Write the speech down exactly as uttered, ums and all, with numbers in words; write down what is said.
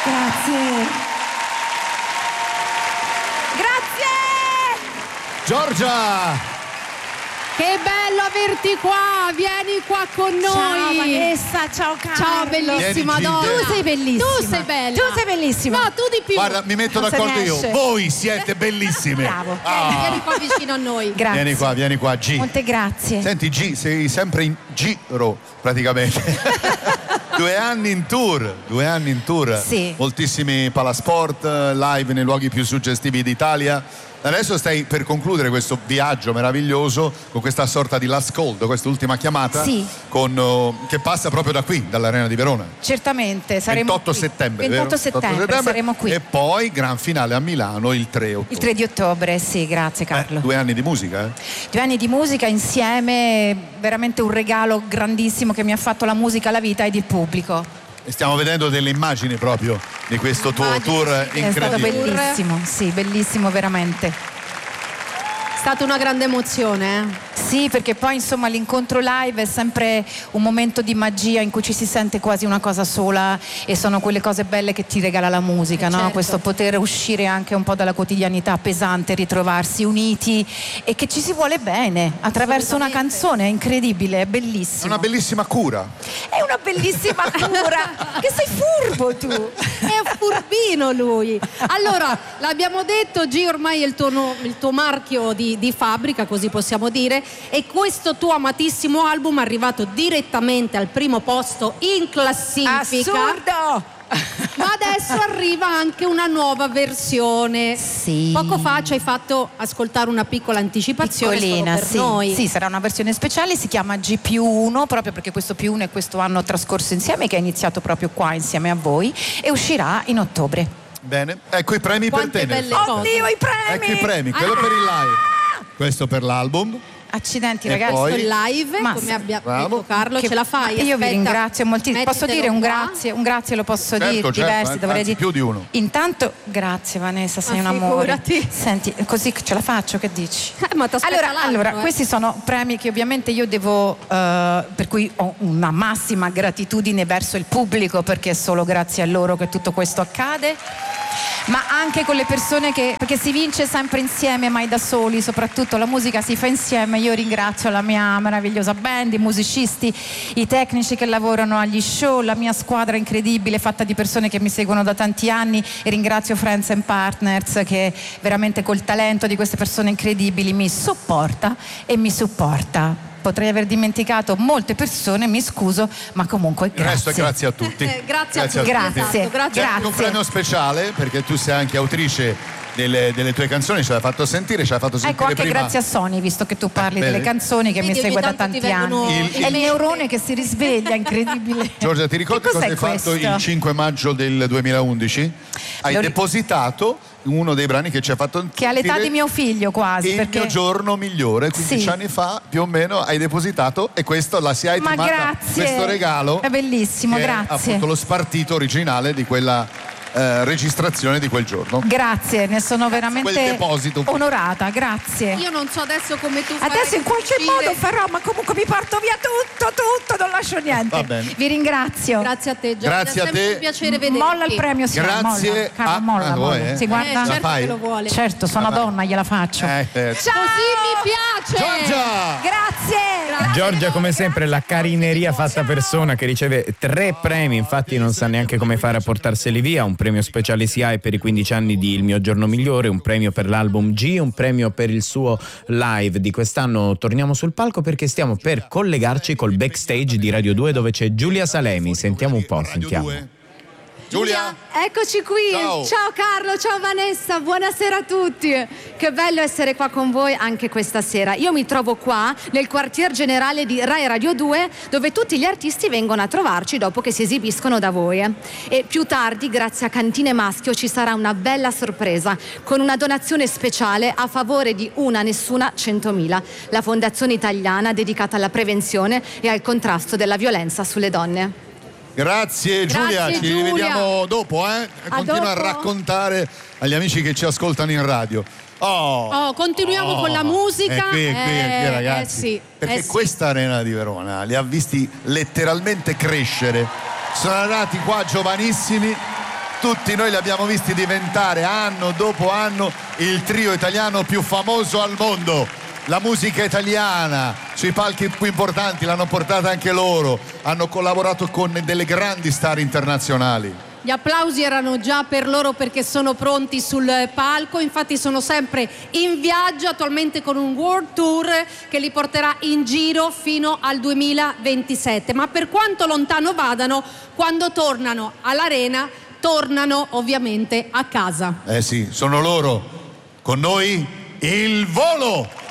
Grazie. Grazie! Giorgia! Che bello averti qua, vieni qua con noi. Ciao Vanessa, ciao Carlo. Ciao bellissima Vieni, donna. Gilde. Tu sei bellissima. Tu sei bella. Tu sei bellissima. No, tu di più. Guarda, mi metto Non se d'accordo ne io. esce. Voi siete bellissime. Bravo. Ah. Vieni qua vicino a noi. Grazie. Vieni qua, vieni qua, G. Molte grazie. Senti G, sei sempre in giro praticamente. Due anni in tour, due anni in tour. Sì. Moltissimi palasport, live nei luoghi più suggestivi d'Italia. Adesso stai per concludere questo viaggio meraviglioso con questa sorta di last call, quest'ultima chiamata, Sì. con, uh, che passa proprio da qui, dall'Arena di Verona. Certamente saremo ventotto qui. settembre, ventotto vero? settembre saremo qui. E poi gran finale a Milano il tre ottobre. Il tre di ottobre, sì, grazie Carlo. Eh, due anni di musica, eh? Due anni di musica insieme, veramente un regalo grandissimo che mi ha fatto la musica, la vita ed il pubblico. E stiamo vedendo delle immagini proprio di questo tuo Immagini, tour sì, È stato incredibile. bellissimo, sì, bellissimo veramente. È stata una grande emozione, eh? Sì, perché poi insomma l'incontro live è sempre un momento di magia in cui ci si sente quasi una cosa sola e sono quelle cose belle che ti regala la musica, Eh, no? certo. Questo poter uscire anche un po' dalla quotidianità pesante, ritrovarsi uniti e che ci si vuole bene attraverso una Assolutamente. canzone, è incredibile, è È bellissimo. una bellissima cura. È una bellissima cura. Che sei furbo tu. È un furbino lui. Allora, l'abbiamo detto, G ormai è il tuo, no- il tuo marchio di, di fabbrica, così possiamo dire, e questo tuo amatissimo album è arrivato direttamente al primo posto in classifica. Assurdo! Ma adesso arriva anche una nuova versione. Sì. Poco fa ci hai fatto ascoltare una piccola anticipazione solo Piccolina, per sì. noi. Sì, sarà una versione speciale, si chiama G più uno, proprio perché questo più uno è questo anno trascorso insieme, che è iniziato proprio qua insieme a voi e uscirà in ottobre. Bene, ecco i premi Quante per te. belle nel- cose. Oddio, i premi! Ecco i premi, quello per il live, questo per l'album. Accidenti E ragazzi. poi? Il live, Ma come sì. abbia Bravo. detto Carlo, Che- ce la fai? Io vi Aspetta, ringrazio moltissimo. Posso mettitelo dire un qua. grazie? Un grazie lo posso Certo, dire, certo, diversi eh, dovrei anzi, dire. più di uno. Intanto, grazie Vanessa, sei Ma un amore. figurati. Senti, così ce la faccio, che dici? Eh, ma t'aspetta Allora, l'altro, allora eh. questi sono premi che ovviamente io devo, eh, per cui ho una massima gratitudine verso il pubblico, perché è solo grazie a loro che tutto questo accade. Ma anche con le persone che, perché si vince sempre insieme, mai da soli, soprattutto la musica si fa insieme. Io ringrazio la mia meravigliosa band, i musicisti, i tecnici che lavorano agli show, la mia squadra incredibile fatta di persone che mi seguono da tanti anni, e ringrazio Friends and Partners che veramente col talento di queste persone incredibili mi sopporta e mi supporta. Potrei aver dimenticato molte persone, mi scuso, ma comunque Il resto grazie. è grazie a tutti. Eh, grazie a tutti. tutti. Grazie. Esatto, grazie. C'è anche un Grazie. premio speciale perché tu sei anche autrice delle, delle tue canzoni, ce l'hai fatto sentire, ce l'hai fatto sentire Ecco, anche prima. grazie a Sony, visto che tu parli bene. delle canzoni, che Vedi, mi ogni segue da tanto ti tanti vengono anni. Il- È il il- neurone che si risveglia, incredibile. Giorgia, ti ricordi Che cosa cos'è hai fatto questo? il cinque maggio del duemilaundici? Hai Lo ri- depositato uno dei brani che ci ha fatto Che ha l'età sentire di mio figlio quasi. il perché... mio giorno migliore, quindici Sì. anni fa più o meno hai depositato, e questo la S I A I ti Ma manda grazie. questo regalo, È bellissimo, che è grazie. appunto lo spartito originale di quella eh, registrazione di quel giorno. Grazie, ne sono quel veramente deposito. onorata, grazie. Io non so adesso come tu farai Adesso in qualche uscire. modo farò, ma comunque mi porto via tutto, tutto, non lascio niente. Va bene. Vi ringrazio. Grazie a te, Giorgia. Grazie a è sempre te. un piacere vederti. Molla il premio, sì, Grazie molla. Carlo, a- molla, ah, vuoi, molla. eh? Sì, Eh, guarda. La certo fai? che lo vuole. Certo, sono La fai. donna, gliela faccio. Eh, eh. Ciao! Così mi piace. Giorgia! Grazie! Giorgia, come sempre, la carineria fatta persona che riceve tre premi, infatti non sa neanche come fare a portarseli via. Un premio speciale S I A I per i quindici anni di Il mio giorno migliore, un premio per l'album G, un premio per il suo live di quest'anno. Torniamo sul palco perché stiamo per collegarci col backstage di Radio due, dove c'è Giulia Salemi. Sentiamo un po', Radio sentiamo. due. Giulia? Eccoci qui, Ciao. Carlo, ciao Vanessa, buonasera a tutti. Che bello essere qua con voi anche questa sera. Io mi trovo qua nel quartier generale di Rai Radio due, dove tutti gli artisti vengono a trovarci dopo che si esibiscono da voi. eh. E più tardi, grazie a Cantine Maschio, ci sarà una bella sorpresa con una donazione speciale a favore di Una Nessuna Centomila, la fondazione italiana dedicata alla prevenzione e al contrasto della violenza sulle donne. Grazie Giulia, Grazie, ci Giulia. rivediamo dopo, eh? A Continua a dopo. raccontare agli amici che ci ascoltano in radio. Oh, Oh, continuiamo oh, con la musica. È qui, è qui, è qui, Eh, ragazzi. eh sì, Perché eh sì. questa arena di Verona li ha visti letteralmente crescere. Sono arrivati qua giovanissimi, tutti noi li abbiamo visti diventare anno dopo anno il trio italiano più famoso al mondo. La musica italiana sui palchi più importanti l'hanno portata anche loro, hanno collaborato con delle grandi star internazionali. Gli applausi erano già per loro perché sono pronti sul palco, infatti sono sempre in viaggio attualmente con un world tour che li porterà in giro fino al duemilaventisette, ma per quanto lontano vadano, quando tornano all'arena tornano ovviamente a casa. Eh sì, sono loro. Con noi il Volo!